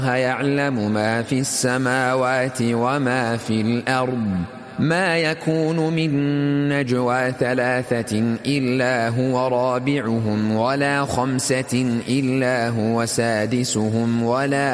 يعلم ما في السماوات وما في الأرض ما يكون من نجوى 3 إلا هو رابعهم ولا 5 إلا هو سادسهم ولا